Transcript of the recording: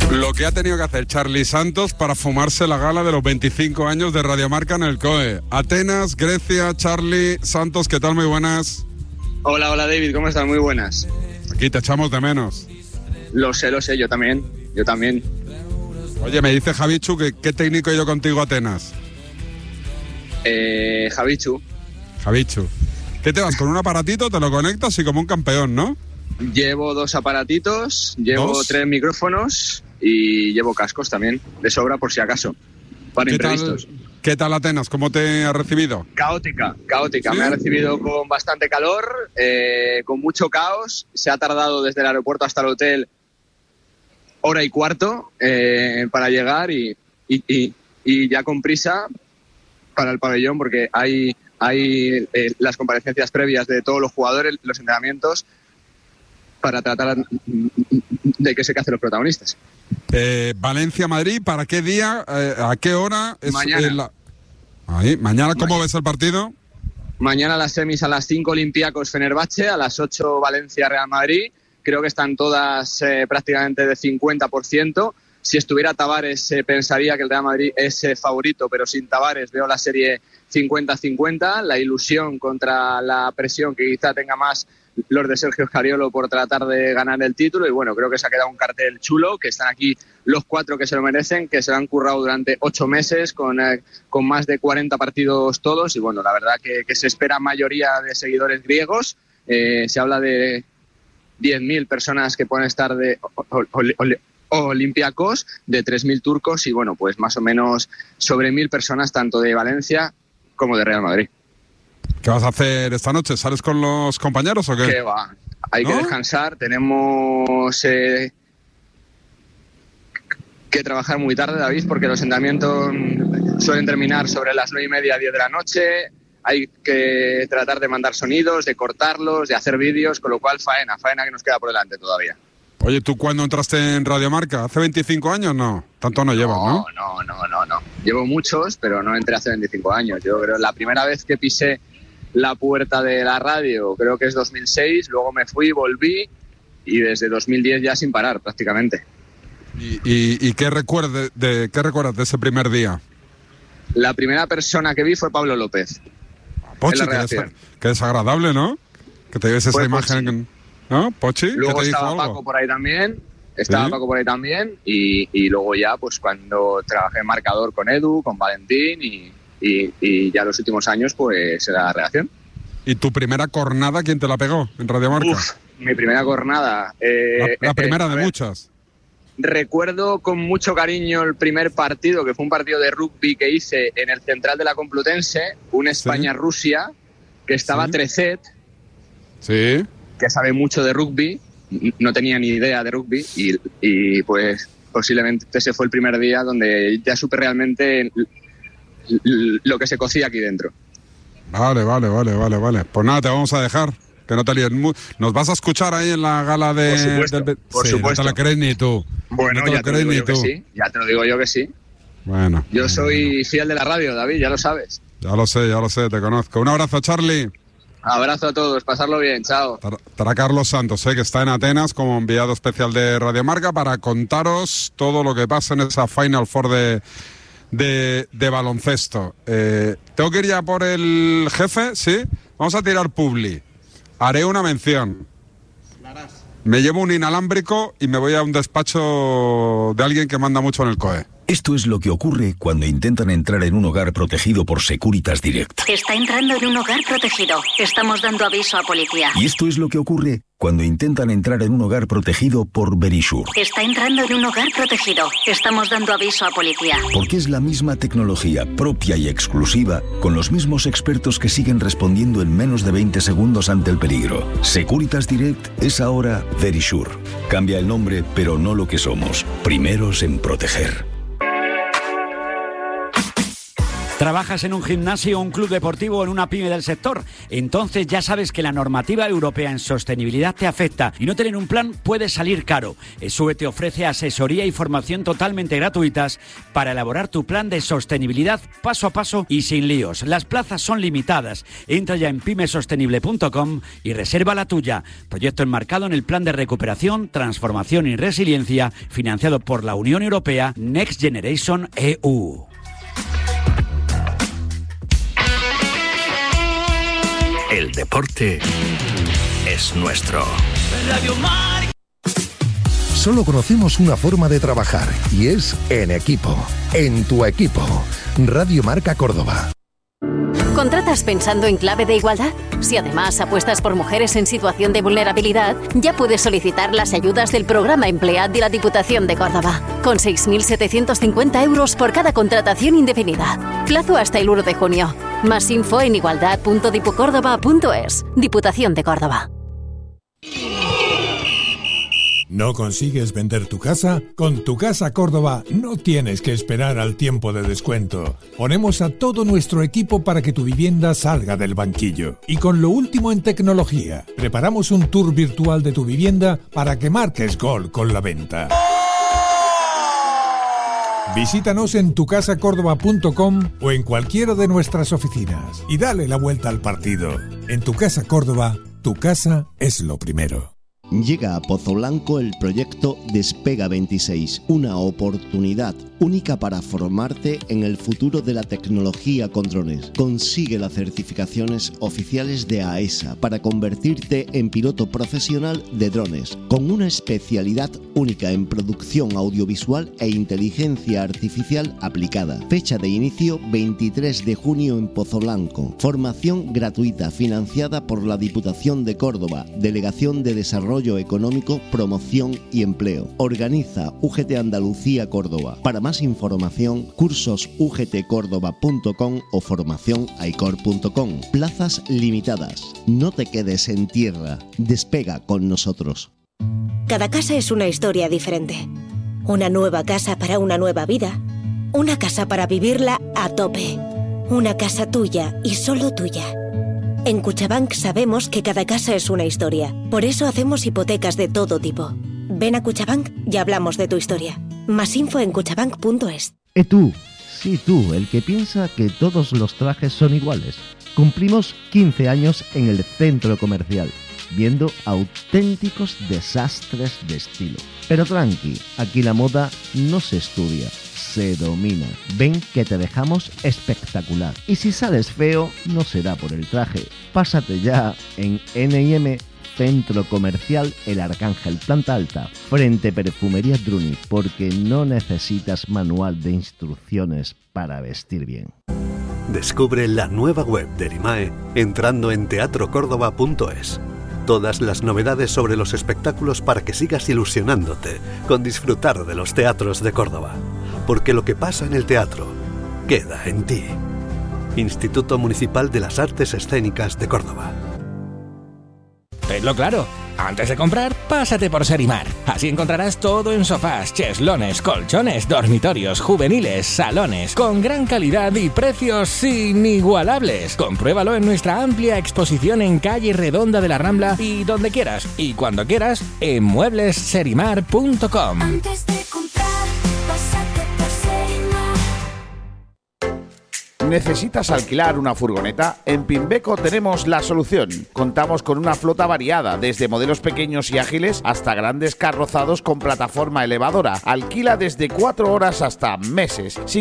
Lo que ha tenido que hacer Charly Santos para fumarse la gala de los 25 años de Radiomarca en el COE. Atenas, Grecia, Charly Santos, ¿qué tal? Muy buenas. Hola David, ¿cómo estás? Muy buenas. Aquí te echamos de menos. Lo sé, yo también. Oye, me dice Javichu que ¿qué técnico ha ido contigo a Atenas? Javichu. ¿Qué te vas, con un aparatito, te lo conectas y como un campeón, ¿no? Llevo 2 aparatitos, llevo 3 micrófonos y llevo cascos también, de sobra por si acaso, para imprevistos. ¿Qué tal Atenas? ¿Cómo te ha recibido? Caótica. ¿Sí? Me ha recibido con bastante calor, con mucho caos. Se ha tardado desde el aeropuerto hasta el hotel 1:15 para llegar y ya con prisa para el pabellón, porque hay las comparecencias previas de todos los jugadores, los entrenamientos, para tratar de que se casen los protagonistas. Valencia-Madrid, ¿para qué día? ¿A qué hora? Mañana. ¿Mañana cómo ves el partido? Mañana las semis a las 5 Olympiacos Fenerbahce, a las 8 Valencia-Real Madrid. Creo que están todas prácticamente de 50%. Si estuviera Tavares pensaría que el Real Madrid es favorito, pero sin Tavares veo la serie 50-50. La ilusión contra la presión que quizá tenga más los de Sergio Scariolo por tratar de ganar el título. Y bueno, creo que se ha quedado un cartel chulo, que están aquí los 4 que se lo merecen, que se lo han currado durante 8 meses con más de 40 partidos todos. Y bueno, la verdad que se espera mayoría de seguidores griegos. Se habla de 10.000 personas que pueden estar de Olympiacos, de 3.000 turcos y bueno, pues más o menos sobre 1.000 personas tanto de Valencia como de Real Madrid. ¿Qué vas a hacer esta noche? ¿Sales con los compañeros o qué? ¿Qué va? Hay que descansar, tenemos que trabajar muy tarde, David, porque los entrenamientos suelen terminar sobre las 9:30, 10 de la noche. Hay que tratar de mandar sonidos, de cortarlos, de hacer vídeos, con lo cual faena que nos queda por delante todavía. Oye, ¿tú cuándo entraste en Radiomarca? ¿Hace 25 años? No, tanto no llevas, ¿no? No. Llevo muchos, pero no entré hace 25 años. Yo creo la primera vez que pisé la puerta de la radio, creo que es 2006, luego me fui, volví y desde 2010 ya sin parar prácticamente. ¿Y qué recuerdas de ese primer día? La primera persona que vi fue Pablo López. Pochi, qué desagradable, ¿no? Que te lleves esa imagen, ¿no? Pochi, luego ¿qué te dijo estaba algo? Paco por ahí también, y luego ya, pues cuando trabajé en marcador con Edu, con Valentín y ya los últimos años, pues era la redacción. ¿Y tu primera cornada quién te la pegó en Radiomarca? Mi primera cornada. La primera de muchas. Recuerdo con mucho cariño el primer partido, que fue un partido de rugby que hice en el Central de la Complutense, un España-Rusia, que estaba Trecet, que sabe mucho de rugby, no tenía ni idea de rugby, y pues posiblemente ese fue el primer día donde ya supe realmente lo que se cocía aquí dentro. Vale. Pues nada, te vamos a dejar. Que no te líes. Nos vas a escuchar ahí en la gala de... Por supuesto. No te la crees ni tú. Bueno, ya te lo digo yo que sí. Ya te lo digo yo que sí. Bueno. Yo soy fiel de la radio, David, ya lo sabes. Ya lo sé, te conozco. Un abrazo, Charly. Abrazo a todos, pasarlo bien, chao. Estará Carlos Santos, que está en Atenas como enviado especial de Radiomarca para contaros todo lo que pasa en esa Final Four de baloncesto. Tengo que ir ya por el jefe, ¿sí? Vamos a tirar publi. Haré una mención. Me llevo un inalámbrico y me voy a un despacho de alguien que manda mucho en el COE. Esto es lo que ocurre cuando intentan entrar en un hogar protegido por Securitas Direct. Está entrando en un hogar protegido. Estamos dando aviso a policía. Y esto es lo que ocurre cuando intentan entrar en un hogar protegido por Verisure. Está entrando en un hogar protegido. Estamos dando aviso a policía. Porque es la misma tecnología propia y exclusiva, con los mismos expertos que siguen respondiendo en menos de 20 segundos ante el peligro. Securitas Direct es ahora Verisure. Cambia el nombre, pero no lo que somos. Primeros en proteger. ¿Trabajas en un gimnasio, un club deportivo o en una pyme del sector? Entonces ya sabes que la normativa europea en sostenibilidad te afecta y no tener un plan puede salir caro. ESUE te ofrece asesoría y formación totalmente gratuitas para elaborar tu plan de sostenibilidad paso a paso y sin líos. Las plazas son limitadas. Entra ya en pymesostenible.com y reserva la tuya. Proyecto enmarcado en el Plan de Recuperación, Transformación y Resiliencia, financiado por la Unión Europea Next Generation EU. El deporte es nuestro. Radio Marca. Solo conocemos una forma de trabajar y es en equipo. En tu equipo. Radio Marca Córdoba. ¿Contratas pensando en clave de igualdad? Si además apuestas por mujeres en situación de vulnerabilidad, ya puedes solicitar las ayudas del programa Emplead de la Diputación de Córdoba, con 6.750 euros por cada contratación indefinida. Plazo hasta el 1 de junio. Más info en igualdad.dipucórdoba.es. Diputación de Córdoba. ¿No consigues vender tu casa? Con Tu Casa Córdoba no tienes que esperar al tiempo de descuento. Ponemos a todo nuestro equipo para que tu vivienda salga del banquillo. Y con lo último en tecnología, preparamos un tour virtual de tu vivienda para que marques gol con la venta. Visítanos en tucasacordoba.com o en cualquiera de nuestras oficinas y dale la vuelta al partido. En Tu Casa Córdoba, tu casa es lo primero. Llega a Pozo Blanco el proyecto Despega 26, una oportunidad única para formarte en el futuro de la tecnología con drones. Consigue las certificaciones oficiales de AESA para convertirte en piloto profesional de drones, con una especialidad única en producción audiovisual e inteligencia artificial aplicada. Fecha de inicio 23 de junio en Pozo Blanco. Formación gratuita financiada por la Diputación de Córdoba, Delegación de Desarrollo Económico, Promoción y Empleo. Organiza UGT Andalucía Córdoba. Para más información, cursosugtcordoba.com o formacionaicor.com. Plazas limitadas. No te quedes en tierra. Despega con nosotros. Cada casa es una historia diferente. Una nueva casa para una nueva vida. Una casa para vivirla a tope. Una casa tuya y solo tuya. En Cuchabank sabemos que cada casa es una historia. Por eso hacemos hipotecas de todo tipo. Ven a Cuchabank y hablamos de tu historia. Más info en cuchabank.es. Tú, sí tú, el que piensa que todos los trajes son iguales. Cumplimos 15 años en el centro comercial, viendo auténticos desastres de estilo. Pero tranqui, aquí la moda no se estudia, se domina. Ven que te dejamos espectacular. Y si sales feo, no será por el traje. Pásate ya en N&M Centro Comercial El Arcángel, planta alta, frente Perfumería Druni, porque no necesitas manual de instrucciones para vestir bien. Descubre la nueva web de Erimae entrando en teatrocórdoba.es. Todas las novedades sobre los espectáculos para que sigas ilusionándote con disfrutar de los teatros de Córdoba. Porque lo que pasa en el teatro queda en ti. Instituto Municipal de las Artes Escénicas de Córdoba. Tenlo claro, antes de comprar, pásate por Serimar. Así encontrarás todo en sofás, cheslones, colchones, dormitorios, juveniles, salones, con gran calidad y precios inigualables. Compruébalo en nuestra amplia exposición en Calle Redonda de la Rambla y donde quieras y cuando quieras en mueblesserimar.com. Antes de comprar, pásate por Serimar. ¿Necesitas alquilar una furgoneta? En Pimbeco tenemos la solución. Contamos con una flota variada, desde modelos pequeños y ágiles hasta grandes carrozados con plataforma elevadora. Alquila desde 4 horas hasta meses, sin